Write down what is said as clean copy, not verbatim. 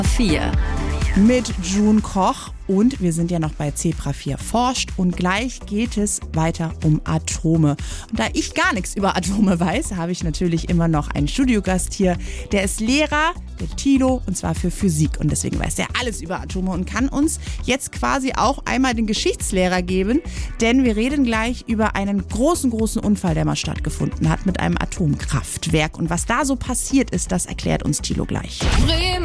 4. Mit June Koch und wir sind ja noch bei Zebra 4 forscht und gleich geht es weiter um Atome. Und da ich gar nichts über Atome weiß, habe ich natürlich immer noch einen Studiogast hier. Der ist Lehrer, der Thilo, und zwar für Physik und deswegen weiß er alles über Atome und kann uns jetzt quasi auch einmal den Geschichtslehrer geben, denn wir reden gleich über einen großen Unfall, der mal stattgefunden hat mit einem Atomkraftwerk und was da so passiert ist, das erklärt uns Thilo gleich.